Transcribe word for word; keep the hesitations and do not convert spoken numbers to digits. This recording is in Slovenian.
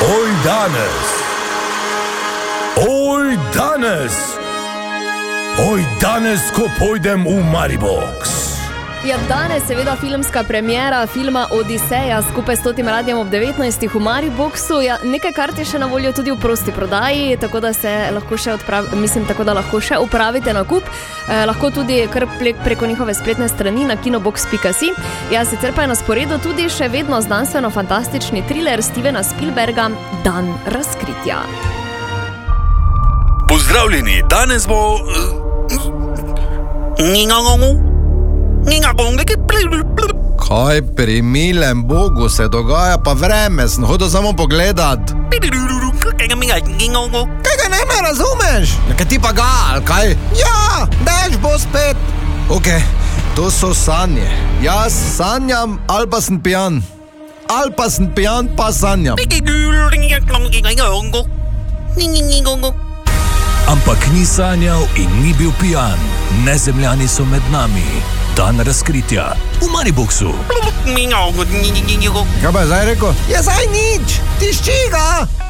Oj danes, oj danes, oj danes, ko pojdem v Maribox. Ja, danes seveda filmska premiera filma Odiseja skupaj s Totim Radiem ob devetnajstih v Mariboxu. Ja, nekaj kart je še na voljo tudi v prosti prodaji, tako da se lahko še odprav, mislim, tako da lahko še upravite nakup. Eh, lahko tudi kar preko njihove spletne strani na kinobox pika si. Ja, sicer pa je na sporedu tudi še vedno znanstveno-fantastični thriller Stevena Spielberga Dan razkritja. Pozdravljeni, danes bo... Kaj pri milem Bogu se dogaja, pa vreme sem hodil samo pogledat. Kaj ga ne me razumeš? Kaj ti pa ga, ali kaj? Ja, dež bo spet. Ok, to so sanje. Jaz sanjam, ali pa sem pijan. Ali pa sem pijan, pa sanjam. Ampak ni sanjal in ni bil pijan. Nezemljani so med nami. Dan razkritja v Mariboxu. Kaj pa je zdaj rekel? Je zdaj nič, tišči ga.